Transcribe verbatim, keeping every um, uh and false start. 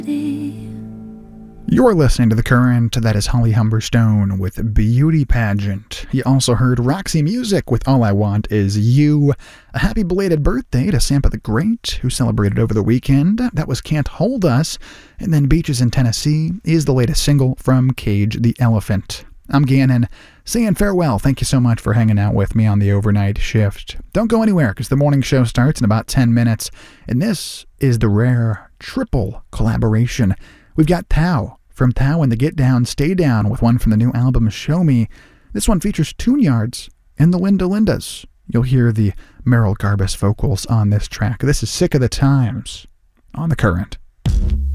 You're listening to The Current. That is Holly Humberstone with Beauty Pageant. You also heard Roxy Music with All I Want Is You. A happy belated birthday to Sampa the Great, who celebrated over the weekend. That was Can't Hold Us. And then Beaches in Tennessee is the latest single from Cage the Elephant. I'm Gannon, saying farewell. Thank you so much for hanging out with me on the overnight shift. Don't go anywhere, because the morning show starts in about ten minutes. And this is the rare triple collaboration. We've got Tao from Tao and the Get Down, Stay Down with one from the new album Show Me. This one features Tune Yards and the Linda Lindas. You'll hear the Merrill Garbus vocals on this track. This is Sick of the Times on The Current.